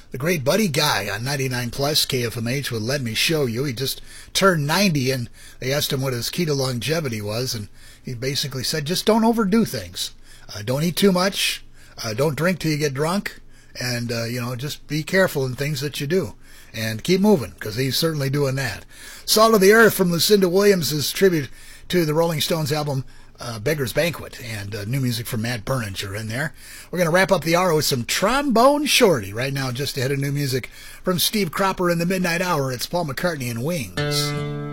The great Buddy Guy on 99 Plus KFMH with Let Me Show You. He just turned 90, and they asked him what his key to longevity was, and he basically said, just don't overdo things. Don't eat too much. Don't drink till you get drunk. And, just be careful in things that you do. And keep moving, because he's certainly doing that. Salt of the Earth from Lucinda Williams' tribute to the Rolling Stones album Beggar's Banquet, and new music from Matt Berninger in there. We're going to wrap up the hour with some Trombone Shorty. Right now, just ahead of new music from Steve Cropper in the Midnight Hour, it's Paul McCartney and Wings.